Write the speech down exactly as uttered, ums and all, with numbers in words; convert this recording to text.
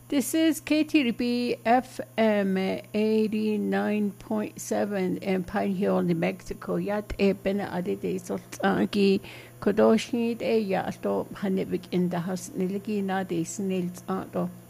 This is K T R B F M eighty-nine point seven in Pine Hill, New Mexico. Yat e bena ade de sultangi kodoshni de ya sto hanibik in the house niligi na de snails auto.